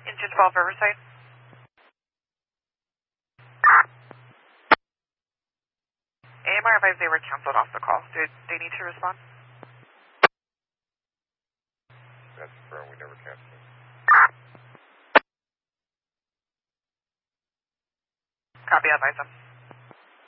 Engine 12 Riverside. AMR advised they were canceled off the call. Did they need to respond? That's confirmed. We never canceled it. Copy, advise them.